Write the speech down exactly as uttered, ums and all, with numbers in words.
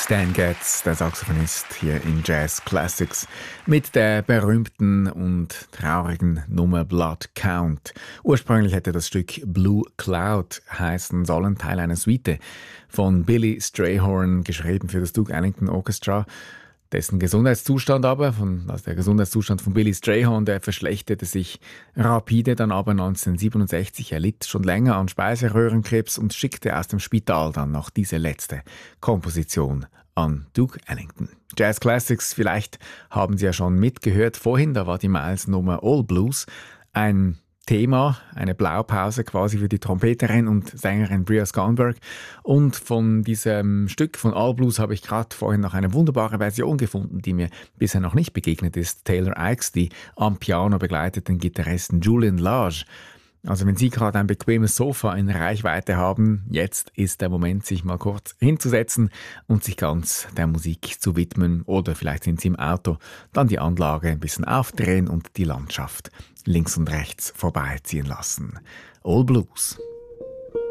Stan Getz, der Saxophonist hier in Jazz Classics, mit der berühmten und traurigen Nummer Blood Count. Ursprünglich hätte das Stück Blue Cloud heißen sollen, Teil einer Suite von Billy Strayhorn, geschrieben für das Duke Ellington Orchestra. Dessen Gesundheitszustand aber, von, also der Gesundheitszustand von Billy Strayhorn, der verschlechterte sich rapide, dann aber neunzehnhundertsiebenundsechzig. Er litt schon länger an Speiseröhrenkrebs und schickte aus dem Spital dann noch diese letzte Komposition an Duke Ellington. Jazz Classics, vielleicht haben Sie ja schon mitgehört vorhin, da war die Miles-Nummer All Blues, ein Thema, eine Blaupause quasi für die Trompeterin und Sängerin Bria Scanberg. Und von diesem Stück von All Blues habe ich gerade vorhin noch eine wunderbare Version gefunden, die mir bisher noch nicht begegnet ist. Taylor Ikes, die am Piano begleiteten Gitarristen Julian Lage. Also wenn Sie gerade ein bequemes Sofa in Reichweite haben, jetzt ist der Moment, sich mal kurz hinzusetzen und sich ganz der Musik zu widmen. Oder vielleicht sind Sie im Auto, dann die Anlage ein bisschen aufdrehen und die Landschaft links und rechts vorbeiziehen lassen. All Blues.